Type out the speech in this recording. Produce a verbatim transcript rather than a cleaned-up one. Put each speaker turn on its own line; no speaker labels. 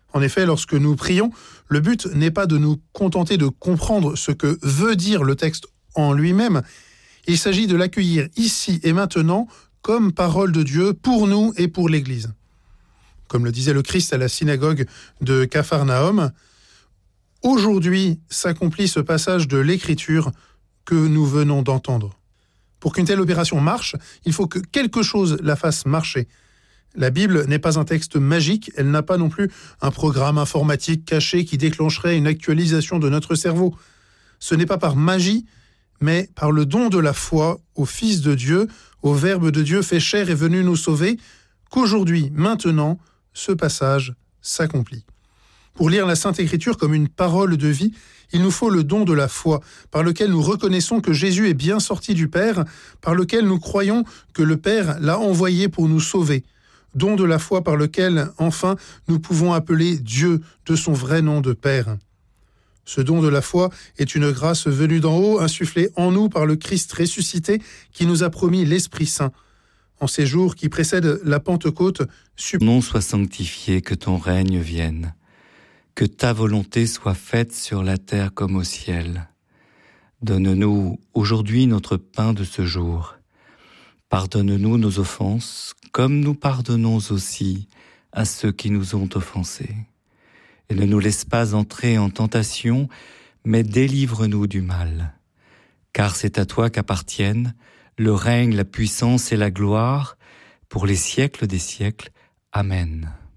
En effet, lorsque nous prions, le but n'est pas de nous contenter de comprendre ce que veut dire le texte en lui-même. Il s'agit de l'accueillir ici et maintenant comme parole de Dieu pour nous et pour l'Église. Comme le disait le Christ à la synagogue de Capharnaüm, aujourd'hui s'accomplit ce passage de l'Écriture que nous venons d'entendre. Pour qu'une telle opération marche, il faut que quelque chose la fasse marcher. La Bible n'est pas un texte magique, elle n'a pas non plus un programme informatique caché qui déclencherait une actualisation de notre cerveau. Ce n'est pas par magie, mais par le don de la foi au Fils de Dieu, au Verbe de Dieu fait chair et venu nous sauver, qu'aujourd'hui, maintenant, ce passage s'accomplit. Pour lire la Sainte Écriture comme une parole de vie, il nous faut le don de la foi, par lequel nous reconnaissons que Jésus est bien sorti du Père, par lequel nous croyons que le Père l'a envoyé pour nous sauver. Don de la foi par lequel, enfin, nous pouvons appeler Dieu de son vrai nom de Père. Ce don de la foi est une grâce venue d'en haut, insufflée en nous par le Christ ressuscité qui nous a promis l'Esprit Saint. En ces jours qui précèdent la Pentecôte,
Ton nom soit sanctifié, que ton règne vienne, que ta volonté soit faite sur la terre comme au ciel. Donne-nous aujourd'hui notre pain de ce jour. Pardonne-nous nos offenses, comme nous pardonnons aussi à ceux qui nous ont offensés. Et ne nous laisse pas entrer en tentation, mais délivre-nous du mal. Car c'est à toi qu'appartiennent le règne, la puissance et la gloire, pour les siècles des siècles. Amen.